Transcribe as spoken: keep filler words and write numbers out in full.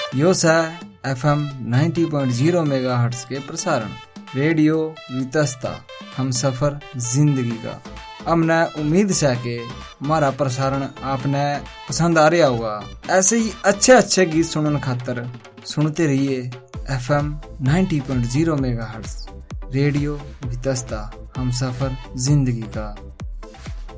यो सा F M ninety point zero megahertz के प्रसारण रेडियो वितस्ता हम सफर जिंदगी का। हमने उम्मीद है कि हमारा प्रसारण आपने पसंद आ रहा होगा। ऐसे ही अच्छे अच्छे गीत सुनने खातर सुनते रहिए F M ninety point zero megahertz radio Vitasta हम सफर जिंदगी का।